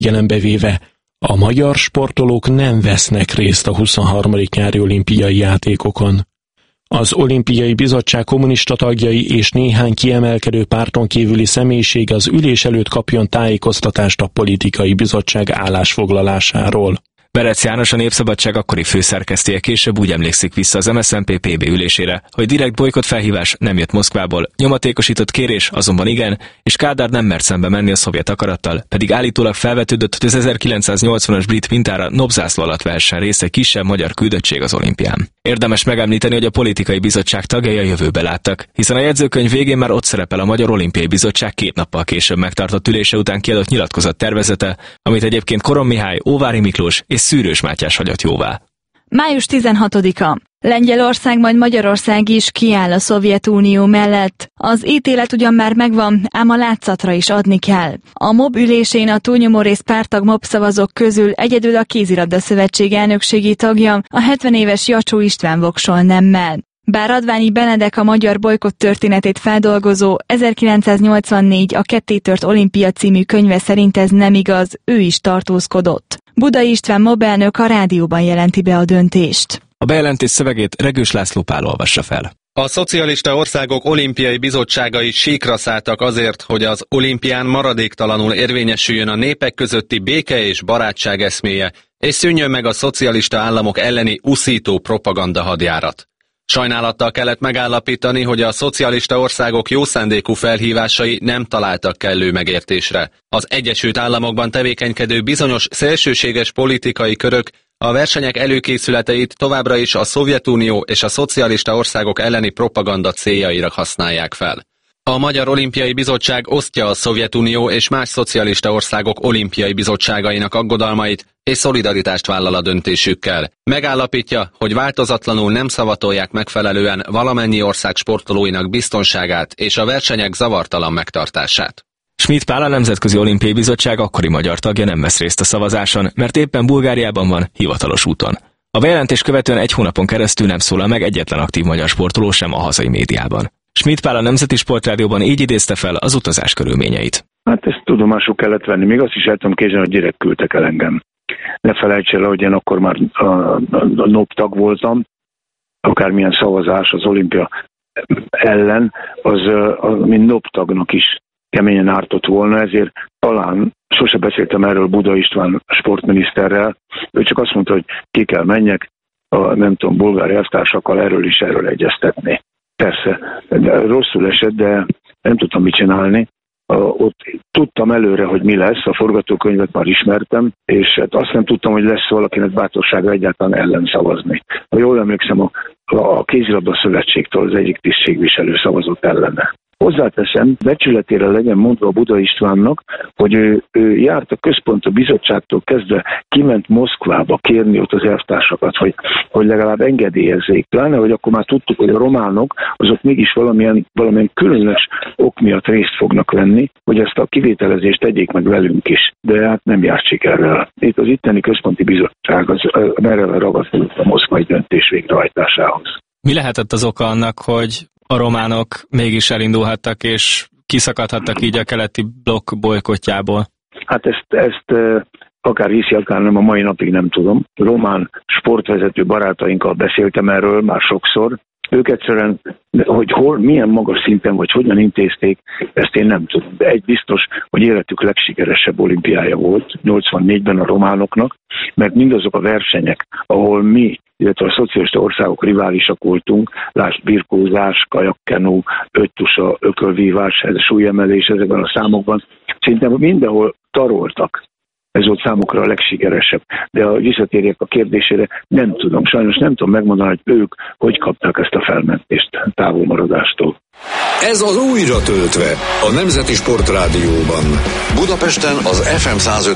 Figyelembe véve, a magyar sportolók nem vesznek részt a 23. nyári olimpiai játékokon. Az Olimpiai Bizottság kommunista tagjai és néhány kiemelkedő párton kívüli személyiség az ülés előtt kapjon tájékoztatást a politikai bizottság állásfoglalásáról. Berec János, a Népszabadság akkori főszerkesztője később úgy emlékszik vissza az MSZNP PB ülésére, hogy direkt bolykott felhívás nem jött Moszkvából, nyomatékosított kérés azonban igen, és Kádár nem mert szembe menni a szovjet akarattal, pedig állítólag felvetődött, hogy az 1980-as brit mintára nobzászló alatt vehessen részt egy kisebb magyar küldöttség az olimpián. Érdemes megemlíteni, hogy a politikai bizottság tagjai a jövőbe láttak, hiszen a jegyzőkönyv végén már ott szerepel a Magyar Olimpiai Bizottság 2 nappal később megtartott ülése után kiadott nyilatkozat tervezete, amit egyébként Koron Mihály, Óvári Miklós és Szűrős Mátyás hagyott jóvá. Május 16-a. Lengyelország, majd Magyarország is kiáll a Szovjetunió mellett. Az ítélet ugyan már megvan, ám a látszatra is adni kell. A MOB ülésén a túlnyomórészt párttag MOB szavazók közül egyedül a Kézilabda Szövetség elnökségi tagja, a 70 éves Jacsó István voksol nemmel. Bár Radványi Benedek a magyar bolykott történetét feldolgozó 1984 a Kettétört olimpia című könyve szerint ez nem igaz, ő is tartózkodott. Budai István MOB elnök a rádióban jelenti be a döntést. A bejelentés szövegét Regős László Pál olvassa fel. A szocialista országok olimpiai bizottságai síkra szálltak azért, hogy az olimpián maradéktalanul érvényesüljön a népek közötti béke és barátság eszméje, és szűnjön meg a szocialista államok elleni uszító propaganda hadjárat. Sajnálattal kellett megállapítani, hogy a szocialista országok jószándékú felhívásai nem találtak kellő megértésre. Az Egyesült Államokban tevékenykedő bizonyos szélsőséges politikai körök a versenyek előkészületeit továbbra is a Szovjetunió és a szocialista országok elleni propaganda céljaira használják fel. A Magyar Olimpiai Bizottság osztja a Szovjetunió és más szocialista országok olimpiai bizottságainak aggodalmait, és szolidaritást vállal a döntésükkel. Megállapítja, hogy változatlanul nem szavatolják megfelelően valamennyi ország sportolóinak biztonságát és a versenyek zavartalan megtartását. Schmidt Pál, a Nemzetközi Olimpiai Bizottság akkori magyar tagja nem vesz részt a szavazáson, mert éppen Bulgáriában van, hivatalos úton. A bejelentés követően 1 hónapon keresztül nem szólal meg egyetlen aktív magyar sportoló sem a hazai médiában. Schmidt Pál a Nemzeti Sportrádióban így idézte fel az utazás körülményeit. Hát ezt tudomásul kellett venni, még azt is el tudom képzelni, hogy direkt küldtek el engem. Ne felejts el, hogy én akkor már a NOB tag voltam, akármilyen szavazás az olimpia ellen, az mint NOB tagnak is keményen ártott volna, ezért talán sose beszéltem erről Budai István sportminiszterrel, ő csak azt mondta, hogy ki kell menjek, nem tudom, bulgár elvtársakkal erről egyeztetni. Persze, de rosszul esett, de nem tudtam mit csinálni. Ott tudtam előre, hogy mi lesz, a forgatókönyvet már ismertem, és hát azt nem tudtam, hogy lesz valakinek bátorsága egyáltalán ellen szavazni. Ha jól emlékszem, a Kézilabda Szövetségtől az egyik tisztségviselő szavazott ellene. Hozzáteszem, becsületére legyen mondva a Budai Istvánnak, hogy ő járt a központi bizottságtól kezdve, kiment Moszkvába kérni ott az elvtársakat, hogy legalább engedélyezzék. Pláne, hogy akkor már tudtuk, hogy a románok azok mégis valamilyen különös ok miatt részt fognak venni, hogy ezt a kivételezést tegyék meg velünk is. De hát nem járt sikerrel. Itt az itteni központi bizottság az merre ragaszkodott a moszkvai döntés végrehajtásához. Mi lehetett az oka annak, hogy a románok mégis elindulhattak és kiszakadhattak így a keleti blokk bolykottjából? Hát ezt akár hiszi, akár nem, a mai napig nem tudom. Román sportvezető barátainkkal beszéltem erről már sokszor. Ők egyszerűen, hogy milyen magas szinten, vagy hogyan intézték, ezt én nem tudom. De egy biztos, hogy életük legsikeresebb olimpiája volt 84-ben a románoknak, mert mindazok a versenyek, ahol mi, illetve a szocialista országok riválisak voltunk, lásd birkózás, kajakkenu, öttusa, ökölvívás, súlyemelés ezekben a számokban, szinte mindenhol taroltak. Ez volt számukra a legsikeresebb. De ha visszatérjek a kérdésére, nem tudom, sajnos nem tudom megmondani, hogy ők hogy kapták ezt a felmentést távolmaradástól. Ez az Újra töltve, a Nemzeti Sportrádióban. Budapesten az FM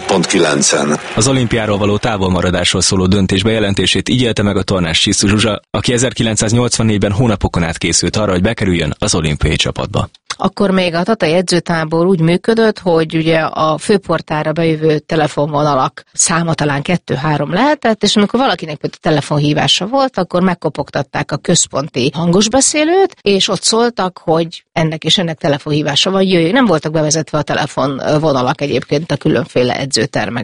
105.9-en. Az olimpiáról való távolmaradásról szóló döntés bejelentését így élte meg a Tornás Csisztus Zsuzsa, aki 1984-ben hónapokon át készült arra, hogy bekerüljön az olimpiai csapatba. Akkor még a tatai edzőtábor úgy működött, hogy ugye a főportára bejövő telefonvonalak száma talán 2-3 lehetett, és amikor valakinek telefonhívása volt, akkor megkopogtatták a központi hangosbeszélőt, és ott szólt mondtak, hogy ennek és ennek telefonhívása van, jöjjön. Nem voltak bevezetve a telefonvonalak egyébként a különféle edzőtermekben.